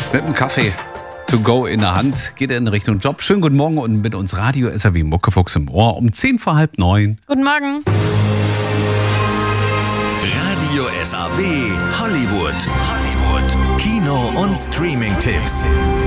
Mit einem Kaffee to go in der Hand geht er in Richtung Job. Schönen guten Morgen und mit uns Radio SAW Muckefuchs im Ohr um 8:10. Guten Morgen. Radio SAW Hollywood. Kino- und Streaming-Tipps.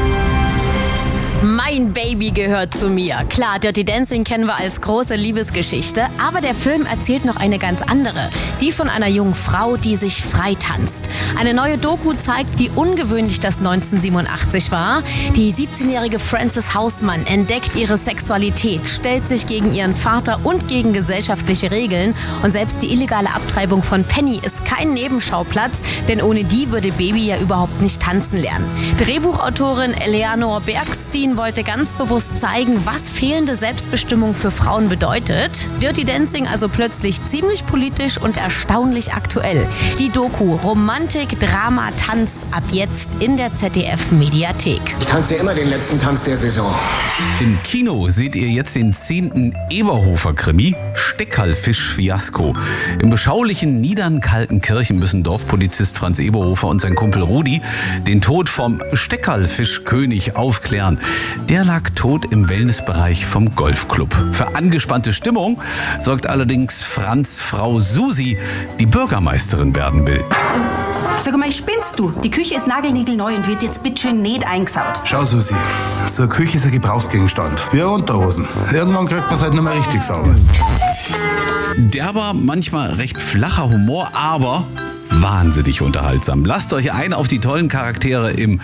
Mein Baby gehört zu mir. Klar, Dirty Dancing kennen wir als große Liebesgeschichte, aber der Film erzählt noch eine ganz andere. Die von einer jungen Frau, die sich freitanzt. Eine neue Doku zeigt, wie ungewöhnlich das 1987 war. Die 17-jährige Frances Hausmann entdeckt ihre Sexualität, stellt sich gegen ihren Vater und gegen gesellschaftliche Regeln. Und selbst die illegale Abtreibung von Penny ist kein Nebenschauplatz, denn ohne die würde Baby ja überhaupt nicht tanzen lernen. Drehbuchautorin Eleanor Bergstein wollte ganz bewusst zeigen, was fehlende Selbstbestimmung für Frauen bedeutet. Dirty Dancing also plötzlich ziemlich politisch und erstaunlich aktuell. Die Doku Romantik, Drama, Tanz ab jetzt in der ZDF-Mediathek. Ich tanze ja immer den letzten Tanz der Saison. Im Kino seht ihr jetzt den 10. Eberhofer-Krimi Steckerlfisch-Fiasko. Im beschaulichen Niedernkaltenkirchen müssen Dorfpolizist Franz Eberhofer und sein Kumpel Rudi den Tod vom Steckerlfischkönig aufklären. Der lag tot im Wellnessbereich vom Golfclub. Für angespannte Stimmung sorgt allerdings Franz' Frau Susi, die Bürgermeisterin werden will. Sag mal, spinnst du? Die Küche ist nagelniegelneu und wird jetzt bitteschön nicht eingesaut. Schau, Susi, so eine Küche ist ein Gebrauchsgegenstand. Wie Unterhosen. Irgendwann kriegt man es halt nicht mehr richtig sauber. Derber, manchmal recht flacher Humor, aber wahnsinnig unterhaltsam. Lasst euch ein auf die tollen Charaktere im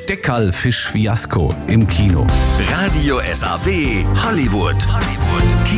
Steckerlfisch-Fiasko im Kino. Radio SAW Hollywood.